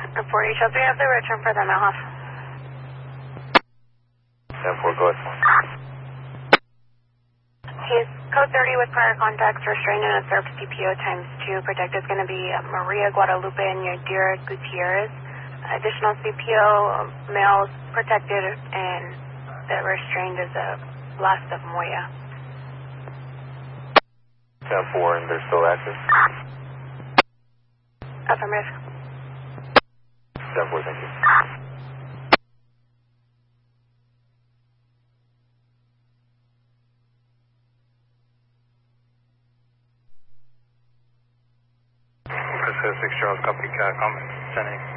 Report HL3, have the return for the Malhoff. 10-4, go ahead. He's code 30 with prior contacts, restrained and observed CPO ×2. Protected is going to be Maria Guadalupe and Yadira Gutierrez. Additional CPO, males protected, and the restrained is a Blast of Moya. 10-4, and they're still active? Affirmative. 10-4, thank you. Pacific Charles, copy, comment, 10-8.